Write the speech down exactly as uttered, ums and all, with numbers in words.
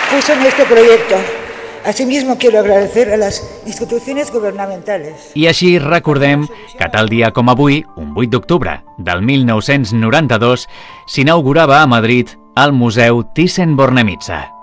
puso en este proyecto. Asimismo, quiero agradecer a las instituciones gubernamentales. I així recordem que tal dia com avui, un vuit d'octubre del mil nou-cents noranta-dos, s'inaugurava a Madrid el Museu Thyssen-Bornemisza.